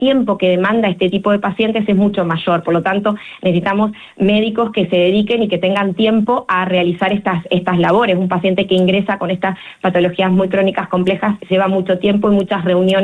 tiempo que demanda este tipo de pacientes es mucho mayor. Por lo tanto, necesitamos médicos que se dediquen y que tengan tiempo a realizar estas labores. Un paciente que ingresa con estas patologías muy crónicas complejas lleva mucho tiempo y muchas reuniones